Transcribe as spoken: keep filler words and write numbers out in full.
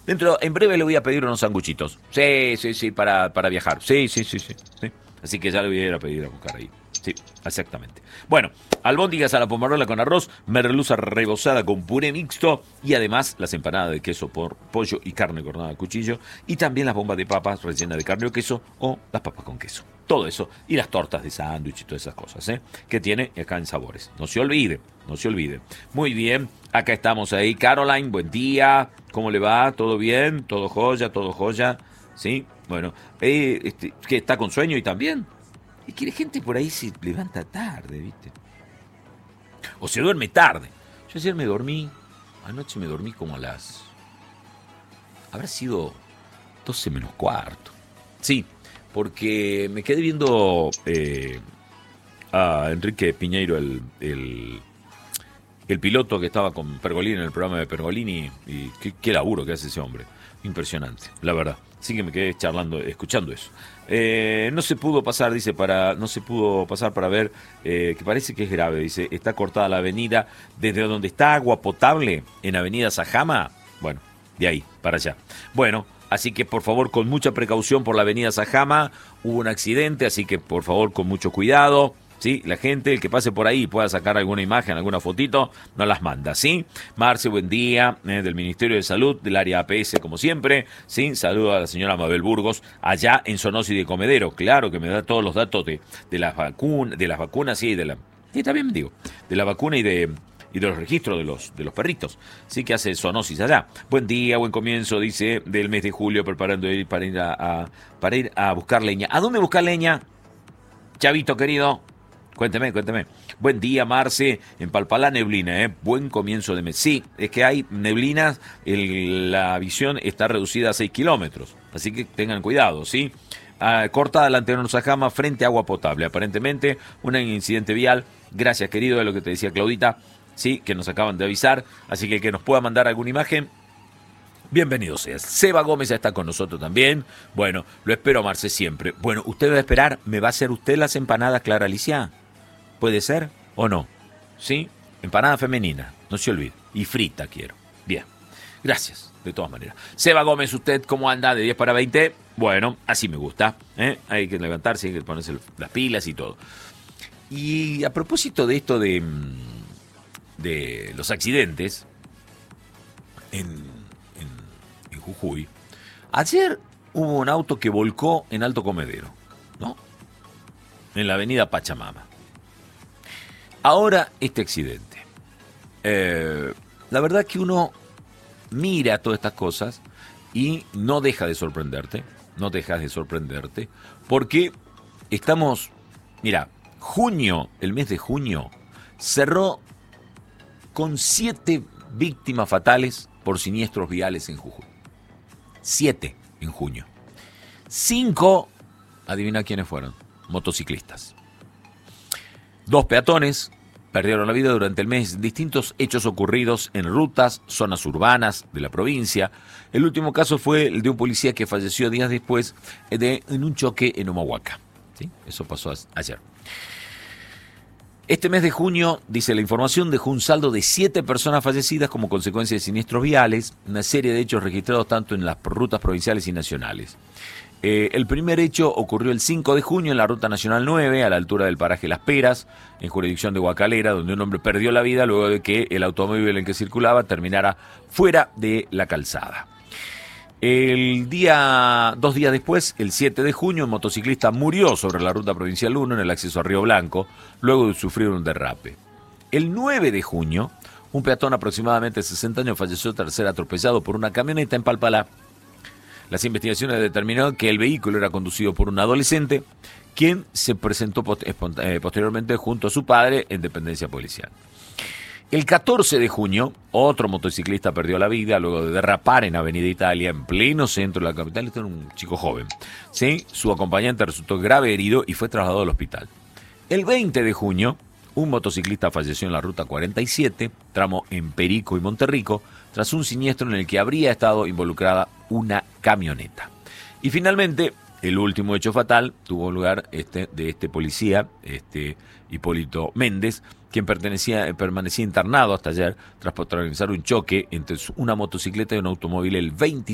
Dentro, en breve le voy a pedir unos sanguchitos. Sí, sí, sí, para, para viajar. Sí, sí, sí, sí, sí. Así que ya le voy a ir a pedir a buscar ahí. Sí, exactamente. Bueno, albóndigas a la pomarola con arroz, merluza rebozada con puré mixto y además las empanadas de queso por pollo y carne cortada a cuchillo y también las bombas de papas rellenas de carne o queso o las papas con queso. Todo eso y las tortas de sándwich y todas esas cosas, ¿eh? Que tiene acá en Sabores. No se olvide, no se olvide. Muy bien, acá estamos ahí. Caroline, buen día. ¿Cómo le va? ¿Todo bien? ¿Todo joya? ¿Todo joya? ¿Sí? Bueno, eh, este, ¿que está con sueño y también? Y que la gente por ahí se levanta tarde, ¿viste? O se duerme tarde. Yo ayer me dormí, anoche me dormí como a las... Habrá sido doce menos cuarto. Sí, porque me quedé viendo eh, a Enrique Piñeiro, el, el, el piloto que estaba con Pergolini en el programa de Pergolini. Y qué, qué laburo que hace ese hombre. Impresionante, la verdad. Así que me quedé charlando, escuchando eso. Eh, no se pudo pasar, dice, para, no se pudo pasar para ver, eh, que parece que es grave, dice, está cortada la avenida desde donde está agua potable, en Avenida Sajama, bueno, de ahí, para allá. Bueno, así que por favor, con mucha precaución por la Avenida Sajama, hubo un accidente, así que por favor, con mucho cuidado. ¿Sí? La gente, el que pase por ahí pueda sacar alguna imagen, alguna fotito, nos las manda, ¿sí? Marce, buen día, eh, del Ministerio de Salud, del área A P S, como siempre, ¿sí? Saludo a la señora Mabel Burgos, allá en Sonosi de Comedero, claro que me da todos los datos de, de las vacunas, de las vacunas, sí, de la, sí, también digo, de la vacuna y de, y de los registros de los, de los perritos, sí, que hace Sonosis allá. Buen día, buen comienzo, dice, del mes de julio, preparando ir para ir a, a, para ir a buscar leña. ¿A dónde buscar leña? Chavito querido. Cuénteme, cuénteme. Buen día, Marce. En Palpalá, neblina, ¿eh? Buen comienzo de mes. Sí, es que hay neblinas, el, la visión está reducida a seis kilómetros. Así que tengan cuidado, ¿sí? Ah, cortada la Antenor Sajama frente a agua potable. Aparentemente, un incidente vial. Gracias, querido, de lo que te decía Claudita, sí, que nos acaban de avisar. Así que el que nos pueda mandar alguna imagen, bienvenido sea. Seba Gómez está con nosotros también. Bueno, lo espero, Marce, siempre. Bueno, usted va a esperar. ¿Me va a hacer usted las empanadas, Clara Alicia? ¿Puede ser o no? ¿Sí? Empanada femenina, no se olvide. Y frita quiero. Bien. Gracias, de todas maneras. Seba Gómez, ¿usted cómo anda? ¿De diez para veinte? Bueno, así me gusta. ¿eh? Hay que levantarse, hay que ponerse las pilas y todo. Y a propósito de esto de, de los accidentes en, en, en Jujuy, ayer hubo un auto que volcó en Alto Comedero, ¿no? En la avenida Pachamama. Ahora, este accidente. Eh, la verdad que uno mira todas estas cosas y no deja de sorprenderte, no dejas de sorprenderte, porque estamos, mira, junio, el mes de junio, cerró con siete víctimas fatales por siniestros viales en Jujuy. Siete en junio. Cinco, adivina quiénes fueron, motociclistas. Dos peatones perdieron la vida durante el mes en distintos hechos ocurridos en rutas, zonas urbanas de la provincia. El último caso fue el de un policía que falleció días después de, en un choque en Humahuaca. ¿Sí? Eso pasó ayer. Este mes de junio, dice la información, dejó un saldo de siete personas fallecidas como consecuencia de siniestros viales, una serie de hechos registrados tanto en las rutas provinciales y nacionales. Eh, el primer hecho ocurrió el cinco de junio en la Ruta Nacional nueve, a la altura del paraje Las Peras, en jurisdicción de Guacalera, donde un hombre perdió la vida luego de que el automóvil en que circulaba terminara fuera de la calzada. El día, dos días después, el siete de junio, un motociclista murió sobre la Ruta Provincial uno en el acceso a Río Blanco, luego de sufrir un derrape. El nueve de junio, un peatón aproximadamente de sesenta años falleció tras ser atropellado por una camioneta en Palpalá. Las investigaciones determinaron que el vehículo era conducido por un adolescente, quien se presentó posteriormente junto a su padre en dependencia policial. El catorce de junio, otro motociclista perdió la vida luego de derrapar en Avenida Italia, en pleno centro de la capital. Este era un chico joven. ¿Sí? Su acompañante resultó grave herido y fue trasladado al hospital. El veinte de junio, un motociclista falleció en la Ruta cuarenta y siete, tramo en Perico y Monterrico, tras un siniestro en el que habría estado involucrada una camioneta. Y finalmente, el último hecho fatal tuvo lugar este, de este policía, este Hipólito Méndez, quien pertenecía, permanecía internado hasta ayer tras protagonizar un choque entre una motocicleta y un automóvil el veinte